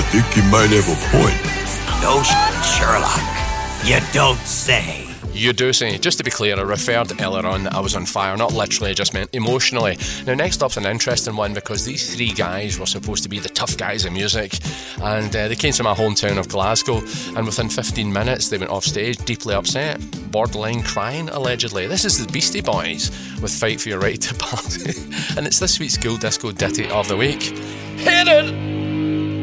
think you might have a point. No Sherlock. You don't say. You do say. Just to be clear, I referred earlier on that I was on fire, not literally, I just meant emotionally. Now, next up's an interesting one because these three guys were supposed to be the tough guys in music, and they came to my hometown of Glasgow, and within 15 minutes they went off stage deeply upset, borderline crying, allegedly. This is the Beastie Boys with Fight for Your Right to Party, and it's this week's School Disco Ditty of the Week. Hit it!